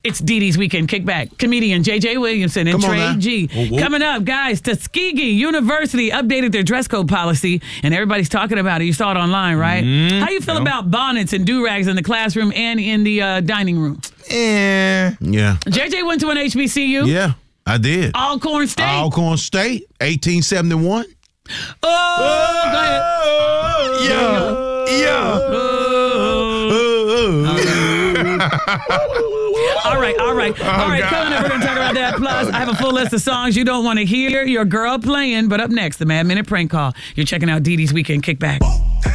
It's Dee Dee's Weekend Kickback. Comedian J.J. Williamson and Come on Trey now. G. Whoop, whoop. Coming up, guys, Tuskegee University updated their dress code policy, and everybody's talking about it. You saw it online, right? How you feel about bonnets and do-rags in the classroom and in the dining room? Yeah. J.J. went to an HBCU. Yeah, I did. Alcorn State. Alcorn State, 1871. Oh, go ahead. All right. Coming up, we're going to talk about that. Plus, I have a full list of songs you don't want to hear your girl playing. But up next, the Mad Minute Prank Call. You're checking out Dee Dee's Weekend Kickback.